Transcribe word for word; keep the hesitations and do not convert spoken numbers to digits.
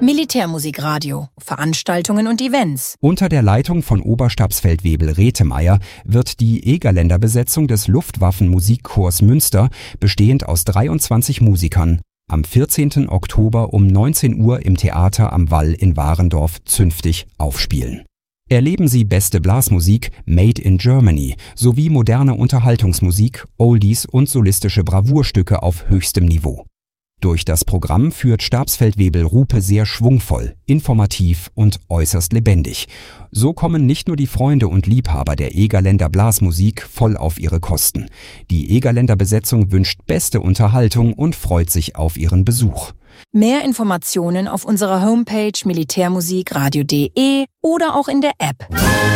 Militärmusikradio, Veranstaltungen und Events. Unter der Leitung von Oberstabsfeldwebel Rethemeyer wird die Egerländer-Besetzung des Luftwaffenmusikchors Münster, bestehend aus dreiundzwanzig Musikern, am vierzehnten Oktober um neunzehn Uhr im Theater am Wall in Warendorf zünftig aufspielen. Erleben Sie beste Blasmusik, Made in Germany, sowie moderne Unterhaltungsmusik, Oldies und solistische Bravourstücke auf höchstem Niveau. Durch das Programm führt Stabsfeldwebel Rupe sehr schwungvoll, informativ und äußerst lebendig. So kommen nicht nur die Freunde und Liebhaber der Egerländer Blasmusik voll auf ihre Kosten. Die Egerländer Besetzung wünscht beste Unterhaltung und freut sich auf ihren Besuch. Mehr Informationen auf unserer Homepage militärmusikradio punkt de oder auch in der App.